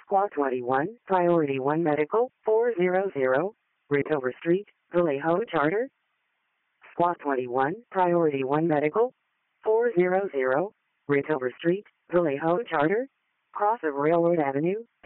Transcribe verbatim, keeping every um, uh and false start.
Squawk twenty-one, Priority one Medical, four hundred, Ritover Street, Vallejo Charter. Squawk twenty-one, Priority one Medical, four hundred, Ritover Street, Vallejo Charter. Cross of Railroad Avenue.